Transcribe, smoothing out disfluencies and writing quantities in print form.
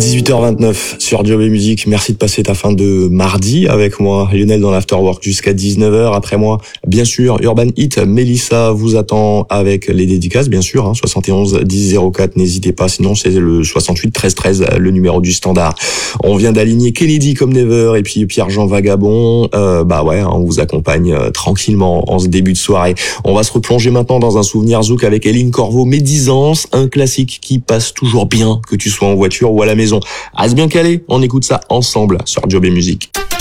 18h29 sur Job et Musique. Merci de passer ta fin de mardi avec moi, Lionel, dans l'Afterwork jusqu'à 19h. Après moi, bien sûr, Urban Hit, Mélissa vous attend avec les dédicaces, bien sûr, 71 10 04, n'hésitez pas, sinon c'est le 68 13 13, le numéro du standard. On vient d'aligner Kennedy comme Never et puis Pierre-Jean Vagabond. On vous accompagne tranquillement en ce début de soirée. On va se replonger maintenant dans un souvenir zouk avec Hélène Corveau, Médisance, un classique qui passe toujours bien, que tu sois en voiture ou à la maison. Reste bien calé, on écoute ça ensemble sur Job et Musique.